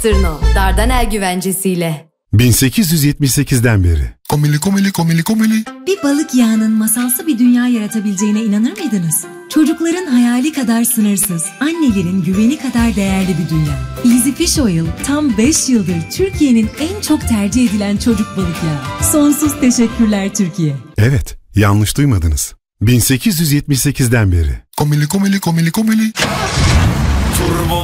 Mr. No, Dardanel güvencesiyle. 1878'den beri. Komili komili komili komili. Bir balık yağının masalsı bir dünya yaratabileceğine inanır mıydınız? Çocukların hayali kadar sınırsız, annelerin güveni kadar değerli bir dünya. Easy Fish Oil tam 5 yıldır Türkiye'nin en çok tercih edilen çocuk balık yağı. Sonsuz teşekkürler Türkiye. Evet, yanlış duymadınız. 1878'den beri. Komili komili komili komili. Turbo